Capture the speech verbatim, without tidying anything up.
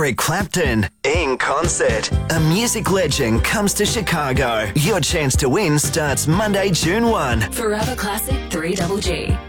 Eric Clapton in concert. A music legend comes to Chicago. Your chance to win starts Monday, June first. Forever Classic three Double G.